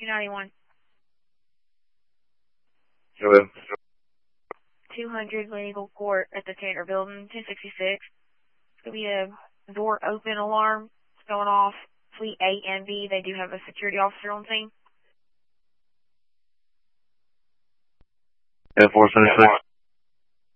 291. Hello. 200 Legal Court at the Tanner Building, 1066. It's going to be a door open alarm. It's going off. Fleet A and B, they do have a security officer on scene. 476.